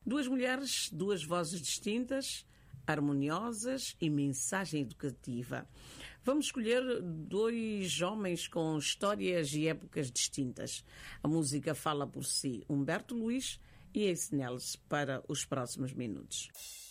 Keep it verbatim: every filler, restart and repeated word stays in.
Duas mulheres, duas vozes distintas, harmoniosas e mensagem educativa. Vamos escolher dois homens com histórias e épocas distintas. A música fala por si. Humberto Luís e Ace Neles para os próximos minutos.